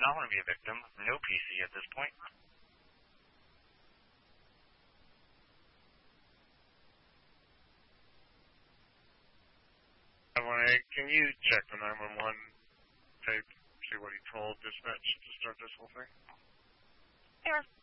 not want to be a victim. No PC at this point. Can you check the 911 tape, see what he told dispatch to start this whole thing? Sure.